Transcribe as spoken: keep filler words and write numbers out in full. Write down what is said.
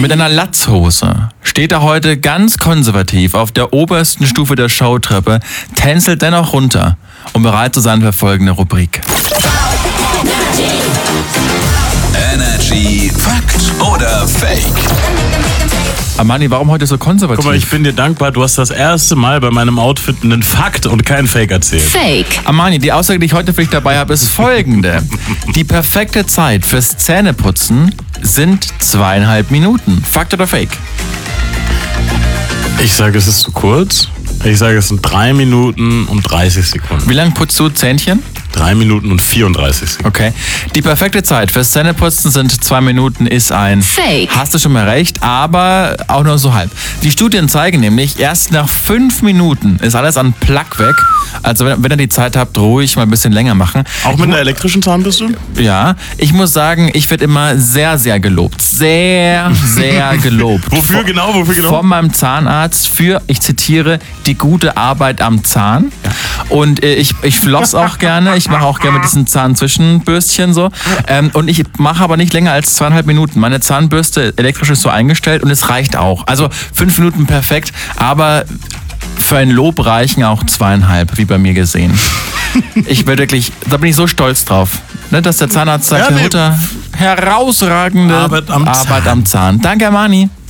Mit einer Latzhose steht er heute ganz konservativ auf der obersten Stufe der Showtreppe, tänzelt dennoch runter, um bereit zu sein für folgende Rubrik. Energy Fakt oder Fake? Armani, warum heute so konservativ? Guck mal, ich bin dir dankbar, du hast das erste Mal bei meinem Outfit einen Fakt und keinen Fake erzählt. Fake. Armani, die Aussage, die ich heute für dich dabei habe, ist folgende. Die perfekte Zeit fürs Zähneputzen sind zweieinhalb Minuten. Fakt oder Fake? Ich sage, es ist zu kurz. Ich sage, es sind drei Minuten und dreißig Sekunden. Wie lange putzt du Zähnchen? Drei Minuten und vierunddreißig Sekunden. Okay. Die perfekte Zeit fürs Zähneputzen sind zwei Minuten, ist ein Fake. Hast du schon mal recht, aber auch nur so halb. Die Studien zeigen nämlich, erst nach fünf Minuten ist alles an Plack weg. Also wenn, wenn ihr die Zeit habt, ruhig mal ein bisschen länger machen. Auch mit einer elektrischen Zahnbürste? Ja, ich muss sagen, ich werde immer sehr, sehr gelobt. Sehr, sehr gelobt. Wofür Von, genau? Wofür genau? Von meinem Zahnarzt für, ich zitiere, die gute Arbeit am Zahn. Und äh, ich, ich floss auch gerne. Ich mache auch gerne mit diesen Zahnzwischenbürstchen so. Ähm, und ich mache aber nicht länger als zweieinhalb Minuten. Meine Zahnbürste elektrisch ist so eingestellt und es reicht auch. Also fünf Minuten perfekt, aber für ein Lob reichen auch zweieinhalb, wie bei mir gesehen. Ich bin wirklich, da bin ich so stolz drauf, ne, dass der Zahnarzt sagt, Ja, Herr nee. Hutter, herausragende Arbeit am Arbeit Zahn. am Zahn. Danke, Armani.